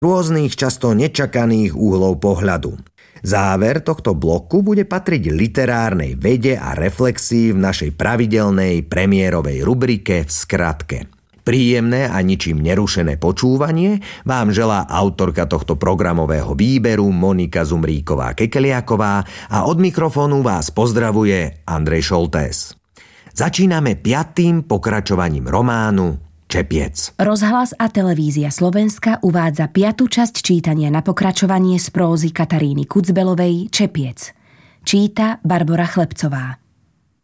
rôznych často nečakaných uhlov pohľadu. Záver tohto bloku bude patriť literárnej vede a reflexii v našej pravidelnej premiérovej rubrike V skratke. Príjemné a ničím nerušené počúvanie vám želá autorka tohto programového výberu Monika Zumríková-Kekeliaková a od mikrofónu vás pozdravuje Andrej Šoltés. Začíname 5. pokračovaním románu Čepiec. Rozhlas a televízia Slovenska uvádza 5. časť čítania na pokračovanie z prózy Kataríny Kucbelovej Čepiec. Číta Barbora Chlebcová.